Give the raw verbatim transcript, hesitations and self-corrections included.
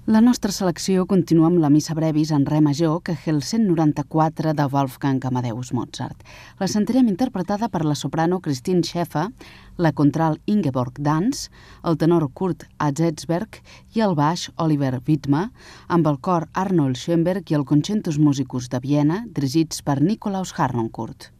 La nostra selecció continua amb la Missa Brevis en re major, que és el cent noranta-quatre de Wolfgang Amadeus Mozart. La sentirem interpretada per la soprano Christine Schäfer, la contralt Ingeborg Danz, el tenor Kurt Atzesberg i el baix Oliver Widmer, amb el cor Arnold Schoenberg i el Concentus Musicus de Viena, dirigits per Nikolaus Harnoncourt.